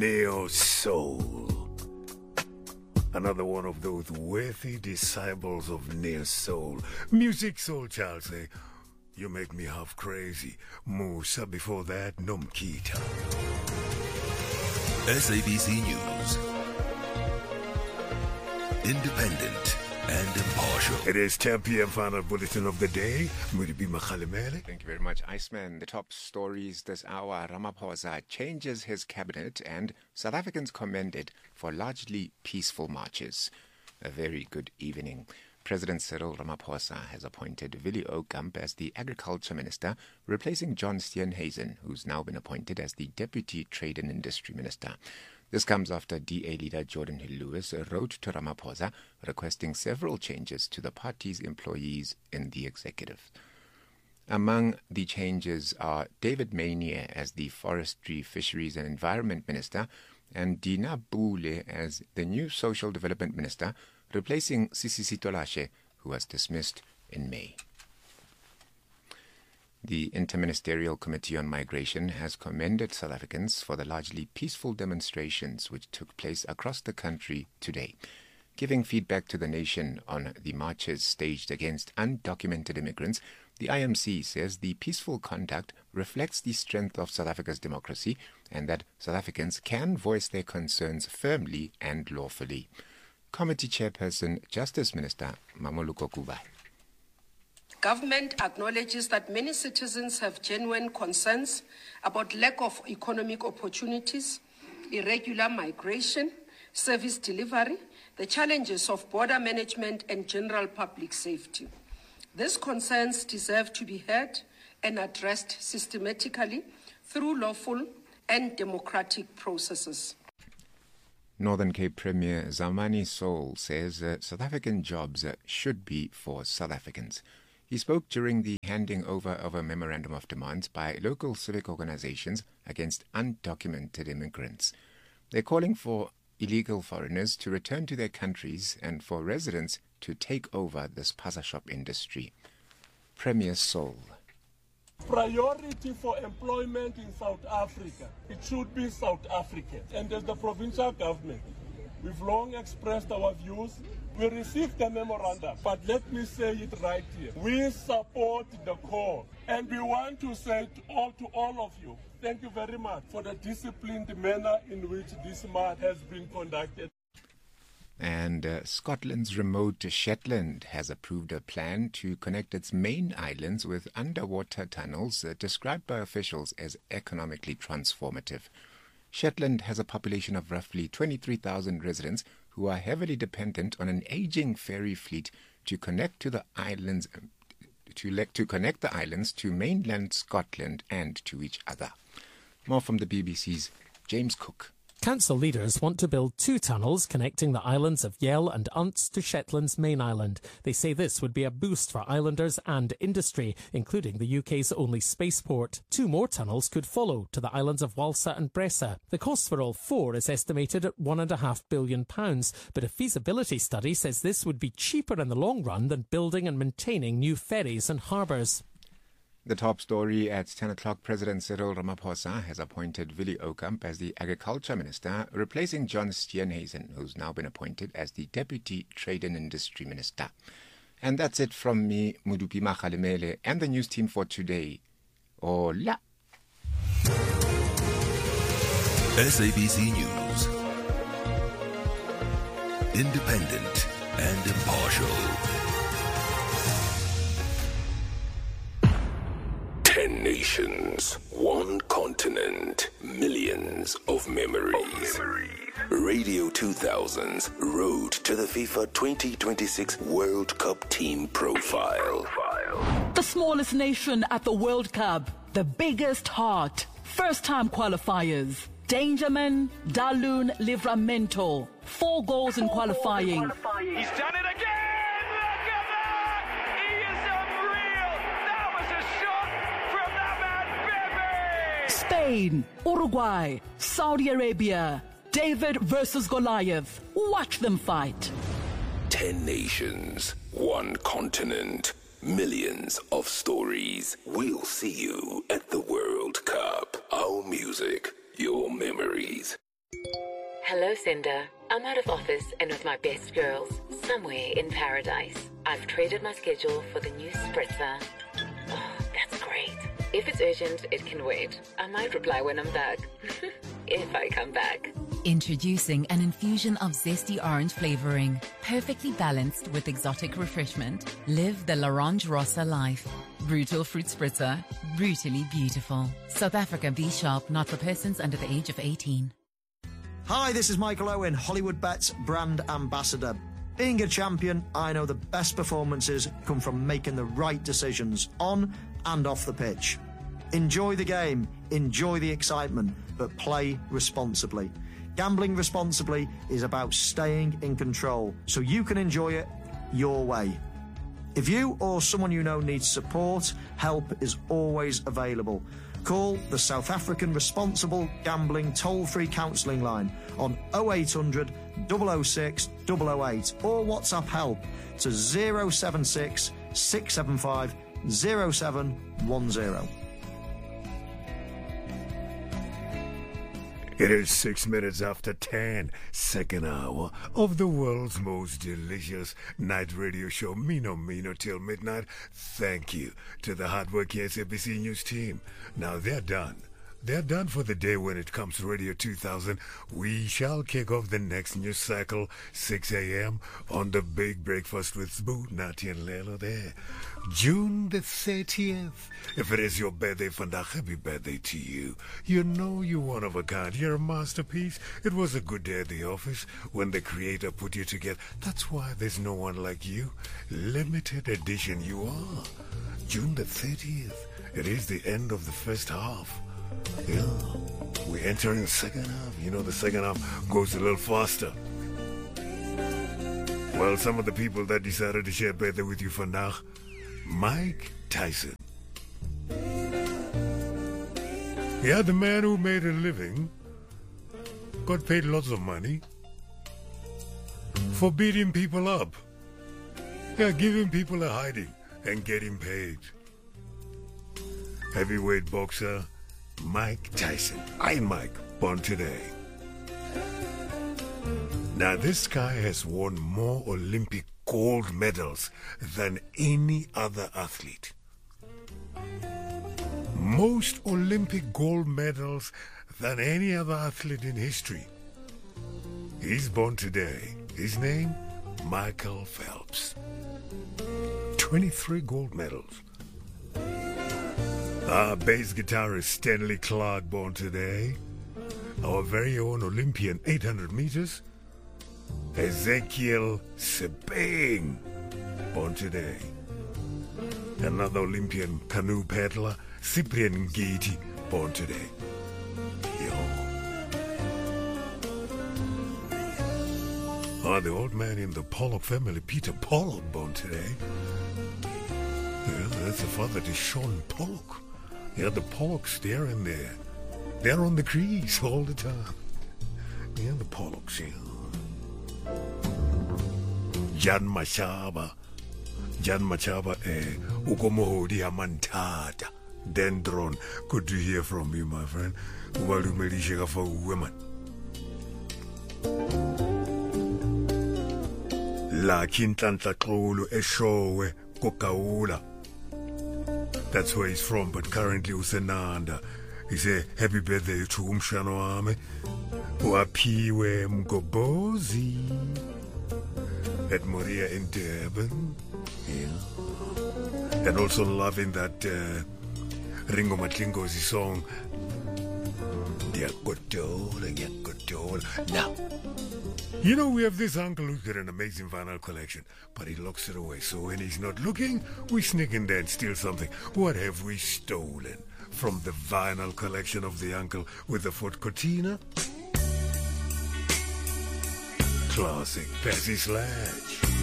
Neo Soul. Another one of those worthy disciples of Neo Soul. Music Soul Child say, you make me half crazy. Musa before that, Nomkita. SABC News. Independent and impartial. It is 10 p.m. final bulletin of the day. Mudibi Makhalimele. Thank you very much, Iceman. The top stories this hour. Ramaphosa changes his cabinet and South Africans commended for largely peaceful marches. A very good evening. President Cyril Ramaphosa has appointed Willie Okamp as the Agriculture Minister, replacing John Steenhuisen, who's now been appointed as the Deputy Trade and Industry Minister. This comes after DA leader Jordan Hill-Lewis wrote to Ramaphosa requesting several changes to the party's employees in the executive. Among the changes are David Maynier as the Forestry, Fisheries and Environment Minister and Dina Bule as the new Social Development Minister, replacing Sisi Tolashe, who was dismissed in May. The Interministerial Committee on Migration has commended South Africans for the largely peaceful demonstrations which took place across the country today. Giving feedback to the nation on the marches staged against undocumented immigrants, the IMC says the peaceful conduct reflects the strength of South Africa's democracy and that South Africans can voice their concerns firmly and lawfully. Committee Chairperson, Justice Minister Mamoluko Kubai. Government acknowledges that many citizens have genuine concerns about lack of economic opportunities, irregular migration, service delivery, the challenges of border management and general public safety. These concerns deserve to be heard and addressed systematically through lawful and democratic processes. Northern Cape Premier Zamani Soul says South African jobs should be for South Africans. He spoke during the handing over of a memorandum of demands by local civic organizations against undocumented immigrants. They're calling for illegal foreigners to return to their countries and for residents to take over the spaza shop industry. Premier Soul. Priority for employment in South Africa, it should be South African. And as the provincial government, we've long expressed our views. We received the memorandum, but let me say it right here. We support the call, and we want to say to all of you, thank you very much for the disciplined manner in which this march has been conducted. And Scotland's remote Shetland has approved a plan to connect its main islands with underwater tunnels described by officials as economically transformative. Shetland has a population of roughly 23,000 residents who are heavily dependent on an aging ferry fleet to connect to the islands to mainland Scotland and to each other. More from the BBC's James Cook. Council leaders want to build 2 tunnels connecting the islands of Yell and Unts to Shetland's main island. They say this would be a boost for islanders and industry, including the UK's only spaceport. 2 more tunnels could follow to the islands of Walsa and Bressa. The cost for all 4 is estimated at £1.5 billion, but a feasibility study says this would be cheaper in the long run than building and maintaining new ferries and harbours. The top story at 10 o'clock, President Cyril Ramaphosa has appointed Willie Okamp as the Agriculture Minister, replacing John Steenhuisen, who's now been appointed as the Deputy Trade and Industry Minister. And that's it from me, Mudupi Makhalimele, and the news team for today. Hola! SABC News. Independent and impartial. 10 nations, 1 continent, millions of memories. Radio 2000's Road to the FIFA 2026 World Cup team profile. The smallest nation at the World Cup, the biggest heart, first-time qualifiers. Dangerman, Dalun, Livramento. 4 goals in qualifying. He's done it again! Look at that! He is unreal! That was a shot from that man, Pepe! Spain, Uruguay, Saudi Arabia. David versus Goliath. Watch them fight. 10 nations, 1 continent, millions of stories. We'll see you at the World Cup. Our music, your memories. Hello, Cinder. I'm out of office and with my best girls, somewhere in paradise. I've traded my schedule for the new spritzer. Oh, that's great. If it's urgent, it can wait. I might reply when I'm back. If I come back. Introducing an infusion of zesty orange flavoring, perfectly balanced with exotic refreshment. Live the L'Orange Rossa life. Brutal fruit spritzer, brutally beautiful. South Africa Be Sharp, not for persons under the age of 18. Hi, this is Michael Owen, Hollywood Bets brand ambassador. Being a champion, I know the best performances come from making the right decisions on and off the pitch. Enjoy the game, enjoy the excitement, but play responsibly. Gambling responsibly is about staying in control, so you can enjoy it your way. If you or someone you know needs support, help is always available. Call the South African Responsible Gambling toll-free counselling line on 0800 006 008 or WhatsApp help to 076 675 0710. It is 6 minutes after 10, second hour of the world's most delicious night radio show, Mino till midnight. Thank you to the hardworking SABC News team. Now they're done. They're done for the day when it comes to Radio 2000. We shall kick off the next news cycle, 6 a.m. on the Big Breakfast with Sbu, Nati and Lelo there. June the 30th. If it is your birthday, Fanda, happy birthday to you. You know you're one of a kind. You're a masterpiece. It was a good day at the office when the creator put you together. That's why there's no one like you. Limited edition you are. June the 30th. It is the end of the first half. Yeah, we enter in the second half. You know, the second half goes a little faster. Well, some of the people that decided to share birthday with you for now, Mike Tyson. Yeah, the man who made a living, got paid lots of money for beating people up. Yeah, giving people a hiding and getting paid. Heavyweight boxer Mike Tyson. Iron Mike, born today. Now, this guy has won more Olympic gold medals than any other athlete. Most Olympic gold medals than any other athlete in history. He's born today. His name, Michael Phelps. 23 gold medals. Our bass guitarist Stanley Clark, born today. Our very own Olympian 800 meters, Ezekiel Sebeng, born today. Another Olympian canoe paddler, Cyprian Ngiti, born today. The old man in the Pollock family, Peter Pollock, born today. Yeah, that's the father to Sean Pollock. Yeah, the Pollocks, they're in there. They're on the crease all the time. Yeah, the Pollocks, yeah. Jan Machaba, Ukomohodi Amantata. Dendron, good to hear from you, my friend. Ubalumeli for women. La Kintlanta Klulu Eshowe Kokaula. That's where he's from, but currently Usenanda. He said, happy birthday to Umshano Ame. Wapiwe Mgobozi. At Moria in Durban. Yeah. And also loving that Ringo Matlingo's song. Now, you know, we have this uncle who's got an amazing vinyl collection, but he locks it away. So when he's not looking, we sneak in there and steal something. What have we stolen from the vinyl collection of the uncle with the Ford Cortina? Classic Pezzy Sledge.